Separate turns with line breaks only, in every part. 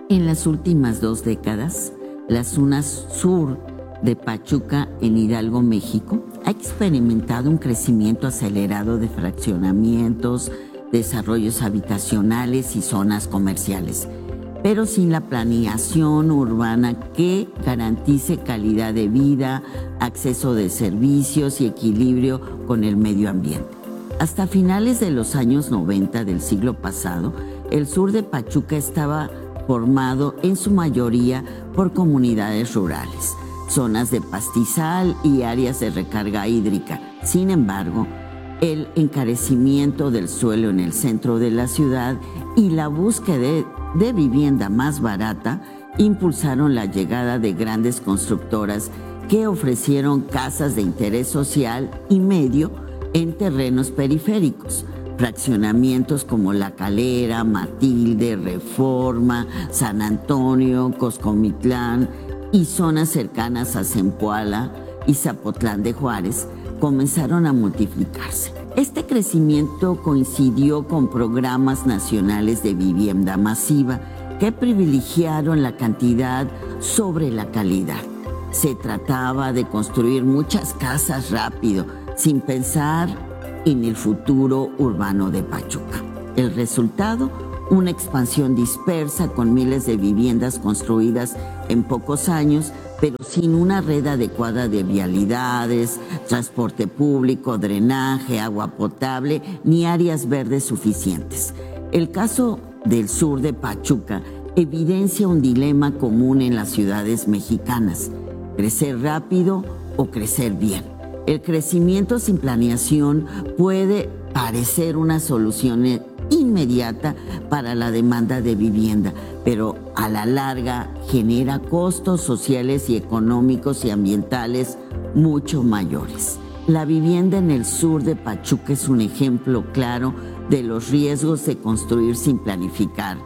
En las últimas 2 décadas, la zona sur de Pachuca, en Hidalgo, México, ha experimentado un crecimiento acelerado de fraccionamientos, desarrollos habitacionales y zonas comerciales, pero sin la planeación urbana que garantice calidad de vida, acceso de servicios y equilibrio con el medio ambiente. Hasta finales de los años 90 del siglo pasado, el sur de Pachuca estaba formado en su mayoría por comunidades rurales, zonas de pastizal y áreas de recarga hídrica. Sin embargo, el encarecimiento del suelo en el centro de la ciudad y la búsqueda de vivienda más barata impulsaron la llegada de grandes constructoras que ofrecieron casas de interés social y medio en terrenos periféricos. Fraccionamientos como La Calera, Matilde, Reforma, San Antonio, Coscomitlán y zonas cercanas a Zempoala y Zapotlán de Juárez comenzaron a multiplicarse. Este crecimiento coincidió con programas nacionales de vivienda masiva que privilegiaron la cantidad sobre la calidad. Se trataba de construir muchas casas rápido, sin pensar en el futuro urbano de Pachuca. El resultado, una expansión dispersa con miles de viviendas construidas en pocos años, pero sin una red adecuada de vialidades, transporte público, drenaje, agua potable, ni áreas verdes suficientes. El caso del sur de Pachuca evidencia un dilema común en las ciudades mexicanas: crecer rápido o crecer bien. El crecimiento sin planeación puede parecer una solución inmediata para la demanda de vivienda, pero a la larga genera costos sociales y económicos y ambientales mucho mayores. La vivienda en el sur de Pachuca es un ejemplo claro de los riesgos de construir sin planificar.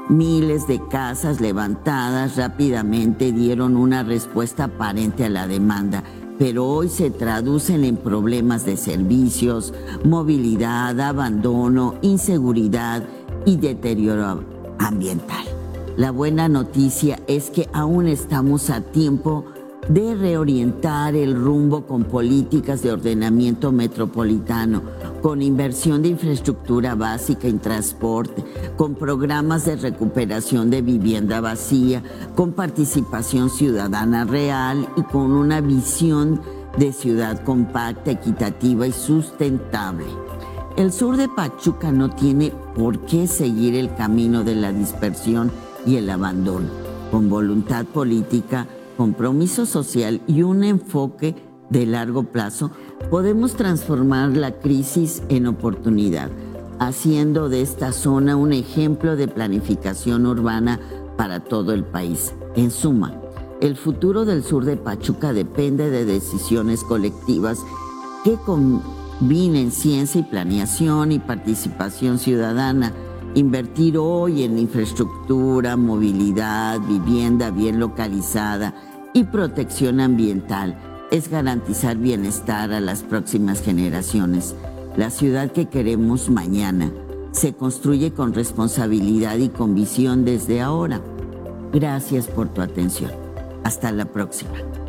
Miles de casas levantadas rápidamente dieron una respuesta aparente a la demanda, pero hoy se traducen en problemas de servicios, movilidad, abandono, inseguridad y deterioro ambiental. La buena noticia es que aún estamos a tiempo de reorientar el rumbo con políticas de ordenamiento metropolitano, con inversión de infraestructura básica en transporte, con programas de recuperación de vivienda vacía, con participación ciudadana real y con una visión de ciudad compacta, equitativa y sustentable. El sur de Pachuca no tiene por qué seguir el camino de la dispersión y el abandono. Con voluntad política, compromiso social y un enfoque de largo plazo, podemos transformar la crisis en oportunidad, haciendo de esta zona un ejemplo de planificación urbana para todo el país. En suma, el futuro del sur de Pachuca depende de decisiones colectivas que combinen ciencia y planeación y participación ciudadana. Invertir hoy en infraestructura, movilidad, vivienda bien localizada y protección ambiental es garantizar bienestar a las próximas generaciones. La ciudad que queremos mañana se construye con responsabilidad y con visión desde ahora. Gracias por tu atención. Hasta la próxima.